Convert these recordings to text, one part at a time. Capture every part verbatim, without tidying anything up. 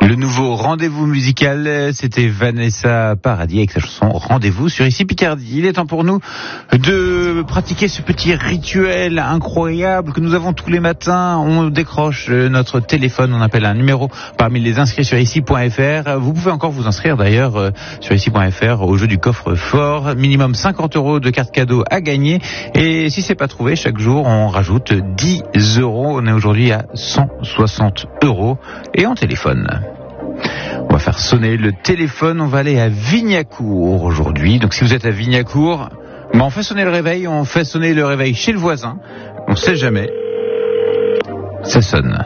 Le nouveau rendez-vous musical, c'était Vanessa Paradis avec sa chanson Rendez-vous sur Ici Picardie. Il est temps pour nous de pratiquer ce petit rituel incroyable que nous avons tous les matins. On décroche notre téléphone, on appelle un numéro parmi les inscrits sur ici point f r. Vous pouvez encore vous inscrire d'ailleurs sur ici point f r au jeu du coffre fort. Minimum cinquante euros de cartes cadeaux à gagner. Et si c'est pas trouvé, chaque jour on rajoute dix euros. On est aujourd'hui à cent soixante euros et en téléphone. On va faire sonner le téléphone, on va aller à Vignacourt aujourd'hui. Donc si vous êtes à Vignacourt, ben on fait sonner le réveil, on fait sonner le réveil chez le voisin. On sait jamais. Ça sonne.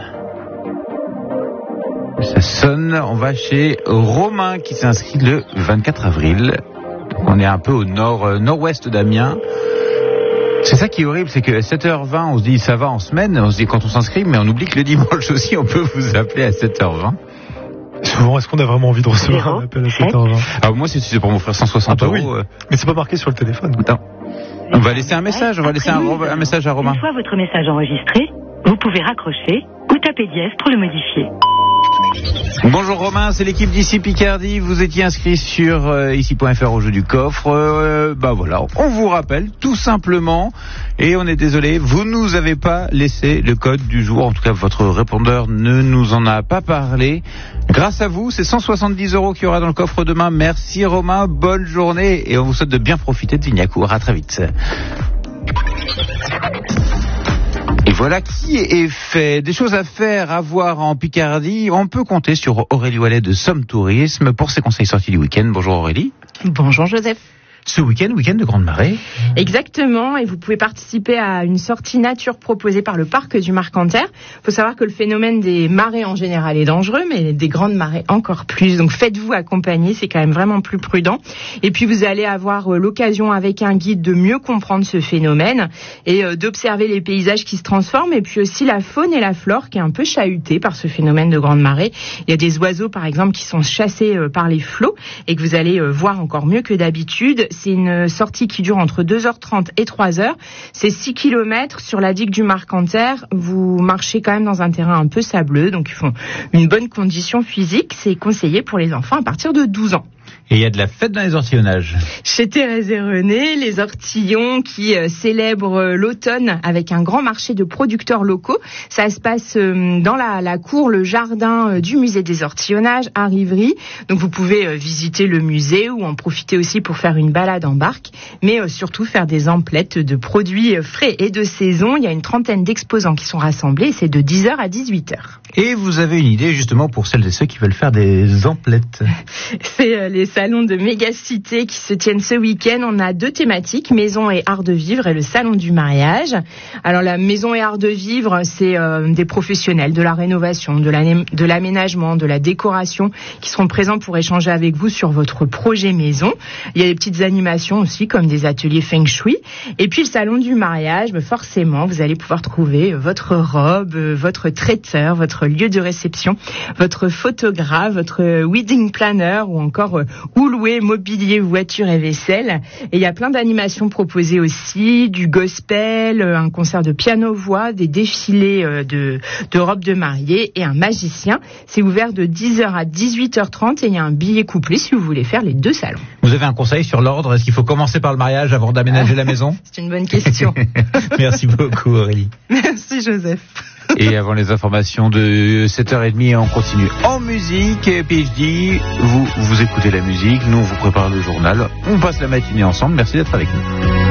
Ça sonne, on va chez Romain qui s'est inscrit le vingt-quatre avril. Donc on est un peu au nord, euh, nord-ouest d'Amiens. C'est ça qui est horrible, c'est que à sept heures vingt, on se dit ça va en semaine, on se dit quand on s'inscrit, mais on oublie que le dimanche aussi, on peut vous appeler à sept heures vingt. Souvent, est-ce qu'on a vraiment envie de recevoir un appel à sept heures vingt? Alors moi, c'est, c'est pour m'offrir cent soixante ah bah euros. Oui. Euh... Mais c'est pas marqué sur le téléphone. Attends. On va laisser un message, on va laisser un, un message à Romain. Une fois votre message enregistré, vous pouvez raccrocher ou taper dièse pour le modifier. Bonjour Romain, c'est l'équipe d'Ici Picardie. Vous étiez inscrit sur euh, ici point f r au jeu du coffre. Euh, bah voilà, on vous rappelle tout simplement. Et on est désolé, vous nous avez pas laissé le code du jour. En tout cas, votre répondeur ne nous en a pas parlé. Grâce à vous, c'est cent soixante-dix euros qu'il y aura dans le coffre demain. Merci Romain, bonne journée. Et on vous souhaite de bien profiter de Vignacourt. À très vite. Et voilà qui est fait. Des choses à faire, à voir en Picardie. On peut compter sur Aurélie Wallet de Somme Tourisme pour ses conseils sortis du week-end. Bonjour Aurélie. Bonjour Joseph. Ce week-end, week-end de grande marée. Exactement, et vous pouvez participer à une sortie nature proposée par le parc du Marcanterre. Il faut savoir que le phénomène des marées en général est dangereux, mais des grandes marées encore plus. Donc faites-vous accompagner, c'est quand même vraiment plus prudent. Et puis vous allez avoir l'occasion avec un guide de mieux comprendre ce phénomène et d'observer les paysages qui se transforment, et puis aussi la faune et la flore qui est un peu chahutée par ce phénomène de grande marée. Il y a des oiseaux par exemple qui sont chassés par les flots et que vous allez voir encore mieux que d'habitude. C'est une sortie qui dure entre deux heures trente et trois heures. C'est six kilomètres sur la digue du Marcanterre. Vous marchez quand même dans un terrain un peu sableux, donc ils font une bonne condition physique. C'est conseillé pour les enfants à partir de douze ans. Et il y a de la fête dans les ortillonnages. Chez Thérèse et René, les ortillons qui euh, célèbrent euh, l'automne avec un grand marché de producteurs locaux. Ça se passe euh, dans la, la cour, le jardin euh, du musée des ortillonnages à Rivry. Donc vous pouvez euh, visiter le musée ou en profiter aussi pour faire une balade en barque, mais euh, surtout faire des emplettes de produits euh, frais et de saison. Il y a une trentaine d'exposants qui sont rassemblés et c'est de dix heures à dix-huit heures. Et vous avez une idée justement pour celles et ceux qui veulent faire des emplettes. C'est euh, les salons de Mégacité qui se tiennent ce week-end. On a deux thématiques, maison et art de vivre et le salon du mariage. Alors la maison et art de vivre, c'est euh, des professionnels de la rénovation, de, la, de l'aménagement, de la décoration qui seront présents pour échanger avec vous sur votre projet maison. Il y a des petites animations aussi comme des ateliers feng shui. Et puis le salon du mariage, forcément, vous allez pouvoir trouver votre robe, votre traiteur, votre lieu de réception, votre photographe, votre wedding planner ou encore euh, où louer mobilier, voiture et vaisselle. Et il y a plein d'animations proposées aussi, du gospel, un concert de piano-voix, des défilés de, de robes de mariée et un magicien. C'est ouvert de dix heures à dix-huit heures trente et il y a un billet couplé si vous voulez faire les deux salons. Vous avez un conseil sur l'ordre? Est-ce qu'il faut commencer par le mariage avant d'aménager la maison? C'est une bonne question. Merci beaucoup Aurélie. Merci Joseph. Et avant les informations de sept heures trente, on continue en musique. P H D, vous, vous écoutez la musique, nous on vous prépare le journal. On passe la matinée ensemble. Merci d'être avec nous.